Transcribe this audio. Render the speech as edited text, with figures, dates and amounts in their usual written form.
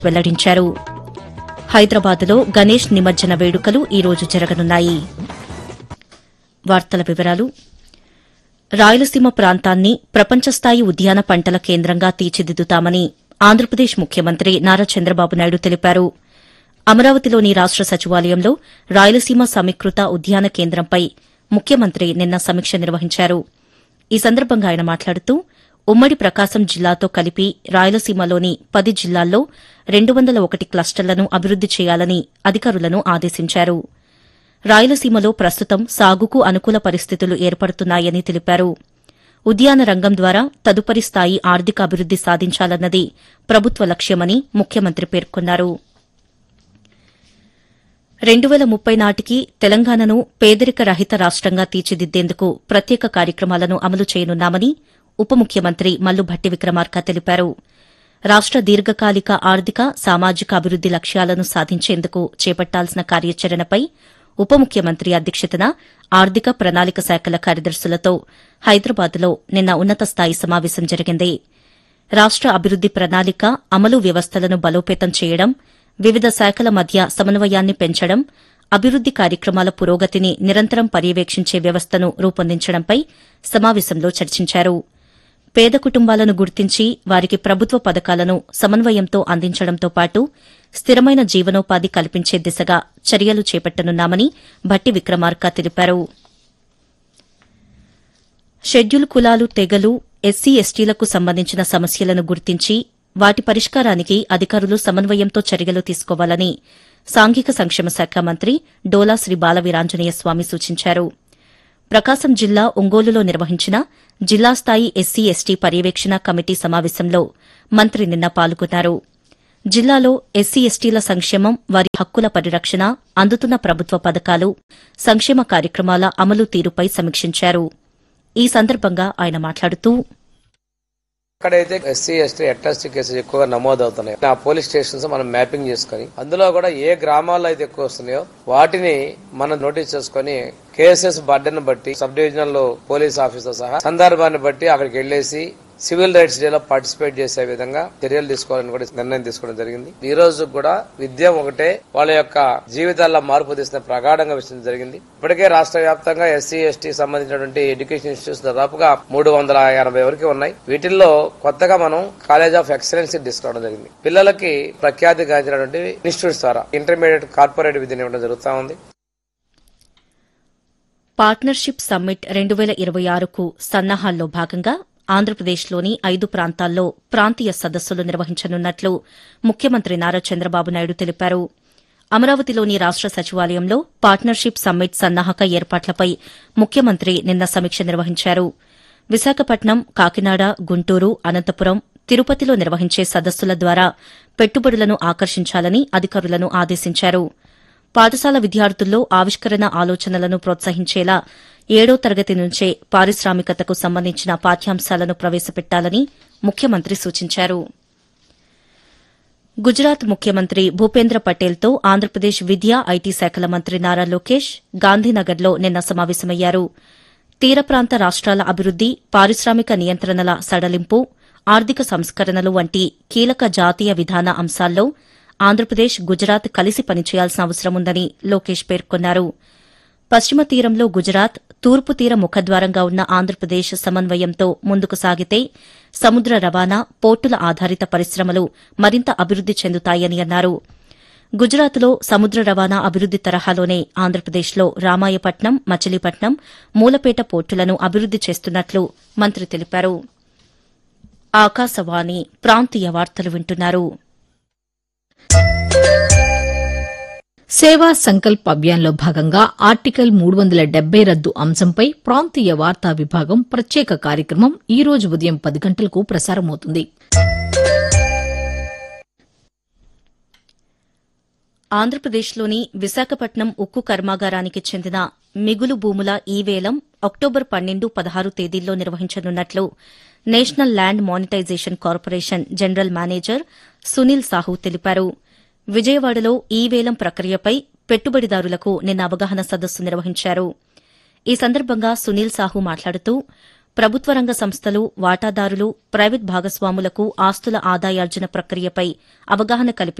వెల్లడించారు. హైదరాబాద్లో గణేష్ నిమజ్జన వేడుకలు ఈ రోజు జరగనున్నాయి. వార్తల వివరాలు. రాయలసీమ ప్రాంతాన్ని ప్రపంచస్థాయి ఉద్యాన పంటల కేంద్రంగా తీర్చిదిద్దుతామని ఆంధ్రప్రదేశ్ ముఖ్యమంత్రి నారా చంద్రబాబు నాయుడు తెలిపారు. అమరావతిలోని రాష్ట సచివాలయంలో రాయలసీమ సమీకృత ఉద్యాన కేంద్రంపై ముఖ్యమంత్రి నిన్న సమీక్ష నిర్వహించారు. ఈ సందర్భంగా ఆయన మాట్లాడుతూ ఉమ్మడి ప్రకాశం జిల్లాతో కలిపి రాయలసీమలోని 10 జిల్లాల్లో 201 క్లస్టర్లను అభివృద్ది చేయాలని అధికారులను ఆదేశించారు. రాయలసీమలో ప్రస్తుతం సాగుకు అనుకూల పరిస్థితులు ఏర్పడుతున్నాయని తెలిపారు. ఉద్యాన రంగం ద్వారా తదుపరి స్థాయి ఆర్థిక అభివృద్ది సాధించాలన్నది ప్రభుత్వ లక్ష్యమని ముఖ్యమంత్రి పేర్కొన్నారు. 2030 నాటికి తెలంగాణను పేదరిక రహిత రాష్టంగా తీర్చిదిద్దేందుకు ప్రత్యేక కార్యక్రమాలను అమలు చేయనున్నామని ఉప ముఖ్యమంత్రి మల్లు భట్టి విక్రమార్క తెలిపారు. రాష్ట దీర్ఘకాలిక ఆర్థిక సామాజిక అభివృద్ది లక్ష్యాలను సాధించేందుకు చేపట్టాల్సిన కార్యాచరణపై ఉప ముఖ్యమంత్రి అధ్యక్షతన ఆర్థిక ప్రణాళిక శాఖల కార్యదర్శులతో హైదరాబాద్లో నిన్న ఉన్నతస్థాయి సమావేశం జరిగింది. రాష్ట అభివృద్ది ప్రణాళిక అమలు వ్యవస్థలను బలోపేతం చేయడం, వివిధ శాఖల మధ్య సమన్వయాన్ని పెంచడం, అభివృద్ది కార్యక్రమాల పురోగతిని నిరంతరం పర్యవేక్షించే వ్యవస్థను రూపొందించడంపై సమావేశంలో చర్చించారు. పేద కుటుంబాలను గుర్తించి వారికి ప్రభుత్వ పథకాలను సమన్వయంతో అందించడంతో పాటు స్థిరమైన జీవనోపాధి కల్పించే దిశగా చర్యలు చేపట్టనున్నామని భట్టి విక్రమార్క తెలిపారు. షెడ్యూల్ కులాలు, తెగలు, ఎస్సీ ఎస్టీలకు సంబంధించిన సమస్యలను గుర్తించి వాటి పరిష్కారానికి అధికారులు సమన్వయంతో చర్యలు తీసుకోవాలని సాంఘిక సంక్షేమ శాఖ మంత్రి డోలా శ్రీ బాలవీరాంజనేయ స్వామి సూచించారు. ప్రకాశం జిల్లా ఒంగోలులో నిర్వహించిన జిల్లా స్థాయి ఎస్సీ ఎస్టీ పర్యవేక్షణ కమిటీ సమావేశంలో మంత్రి నిన్న పాల్గొన్నారు. జిల్లాలో ఎస్సీ ఎస్టీల సంక్షేమం, వారి హక్కుల పరిరక్షణ, అందుతున్న ప్రభుత్వ పథకాలు, సంక్షేమ కార్యక్రమాల అమలు తీరుపై సమీక్షించారు. ఈ సందర్భంగా ఆయన మాట్లాడుతూ ఎక్కడైతే ఎస్సీ ఎస్టీ అట్రాసిటీ కేసులు ఎక్కువగా నమోదవుతున్నాయి ఆ పోలీస్ స్టేషన్స్ మనం మ్యాపింగ్ చేసుకుని అందులో కూడా ఏ గ్రామాల్లో అయితే ఎక్కువ వస్తున్నాయో వాటిని మనం నోటీస్ చేసుకుని కేసెస్ బర్డెన్ బట్టి సబ్ డివిజనల్ పోలీస్ ఆఫీసర్ సహా సందర్భాన్ని బట్టి అక్కడికి వెళ్లేసి సివిల్ రైట్స్ డేలో పార్టిసిపేట్ చేసే విధంగా చర్యలు తీసుకోవాలని కూడా నిర్ణయం తీసుకోవడం జరిగింది. ఈ రోజు కూడా విద్య ఒకటే వాళ్ళ యొక్క జీవితాల్లో మార్పు తీసిన ప్రగాఢంగా విషయం జరిగింది. ఇప్పటికే రాష్ట్ర వ్యాప్తంగా ఎస్సీ ఎస్టీ సంబంధించినటువంటి ఎడ్యుకేషన్ ఇన్స్టిట్యూట్స్ దాదాపుగా 380 వరకు ఉన్నాయి. వీటిల్లో కొత్తగా మనం కాలేజ్ ఆఫ్ ఎక్సలెన్స్ తీసుకోవడం జరిగింది. పిల్లలకి ప్రఖ్యాతి గాంచినటువంటి ఇన్స్టిట్యూట్స్ ద్వారా ఇంటర్మీడియట్ కార్పొరేట్ విద్యను ఇవ్వడం జరుగుతూ ఉంది. పార్ట్నర్షిప్ సమ్మిట్ 2026కు సన్నాహాల్లో భాగంగా ఆంధ్రప్రదేశ్లోని 5 ప్రాంతాల్లో ప్రాంతీయ సదస్సులు నిర్వహించనున్నట్లు ముఖ్యమంత్రి నారా చంద్రబాబు నాయుడు తెలిపారు. అమరావతిలోని రాష్ట సచివాలయంలో పార్ట్నర్షిప్ సమ్మిట్ సన్నాహక ఏర్పాట్లపై ముఖ్యమంత్రి నిన్న సమీక్ష నిర్వహించారు. విశాఖపట్నం, కాకినాడ, గుంటూరు, అనంతపురం, తిరుపతిలో నిర్వహించే సదస్సుల ద్వారా పెట్టుబడులను ఆకర్షించాలని అధికారులను ఆదేశించారు. పాఠశాల విద్యార్థుల్లో ఆవిష్కరణ ఆలోచనలను ప్రోత్సహించేలా 7వ తరగతి నుంచే పారిశ్రామికతకు సంబంధించిన పాఠ్యాంశాలను ప్రవేశపెట్టాలని ముఖ్యమంత్రి సూచించారు. గుజరాత్ ముఖ్యమంత్రి భూపేంద్ర పటేల్తో ఆంధ్రప్రదేశ్ విద్యా, ఐటీ శాఖల మంత్రి నారా లోకేష్ గాంధీనగర్లో నిన్న సమావేశమయ్యారు. తీర ప్రాంత రాష్ట్రాల అభివృద్ది, పారిశ్రామిక నియంత్రణల సడలింపు, ఆర్థిక సంస్కరణలు వంటి కీలక జాతీయ విధాన అంశాల్లో ఆంధ్రప్రదేశ్, గుజరాత్ కలిసి పనిచేయాల్సిన అవసరముందని లోకేష్ పేర్కొన్నారు. పశ్చిమ తీరంలో గుజరాత్, తూర్పు తీర ముఖద్వారంగా ఉన్న ఆంధ్రప్రదేశ్ సమన్వయంతో ముందుకు సాగితే సముద్ర రవాణా, పోర్టుల ఆధారిత పరిశ్రమలు మరింత అభివృద్ది చెందుతాయని అన్నారు. గుజరాత్లో సముద్ర రవాణా అభివృద్ది తరహాలోనే ఆంధ్రప్రదేశ్లో రామాయపట్నం, మచిలీపట్నం, మూలపేట పోర్టులను అభివృద్ది చేస్తున్నట్లు మంత్రి తెలిపారు. ఆకాశవాణి ప్రాంతీయ వార్తలు వింటున్నారు. సేవా సంకల్ప్ అభియాన్లో భాగంగా ఆర్టికల్ 370 రద్దు అంశంపై ప్రాంతీయ వార్తా విభాగం ప్రత్యేక కార్యక్రమం ఈ రోజు ఉదయం 10 గంటలకు ప్రసారమవుతుంది. ఆంధ్రప్రదేశ్లోని విశాఖపట్నం ఉక్కు కర్మాగారానికి చెందిన మిగులు భూముల ఈ వేలం అక్టోబర్ 12, 16 తేదీల్లో నిర్వహించనున్నట్లు national land monetisation corporation general manager Sunil Sahu తెలిపారు. విజయవాడలో ఈ వేలం ప్రక్రియపై పెట్టుబడిదారులకు నిన్న అవగాహన సదస్సు నిర్వహించారు. ఈ సందర్భంగా సునీల్ సాహు మాట్లాడుతూ ప్రభుత్వ రంగ సంస్థలు, వాటాదారులు, ప్రైవేట్ భాగస్వాములకు ఆస్తుల ఆదాయార్జన ప్రక్రియపై అవగాహన